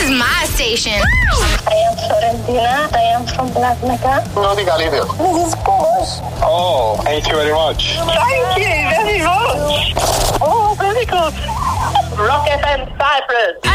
is my station. I am Florentina. I am from Black Mecca. No diga, Livio. This is Porsche. Oh, thank you very much. Thank you very much. Oh, very good. Rock FM Cyprus.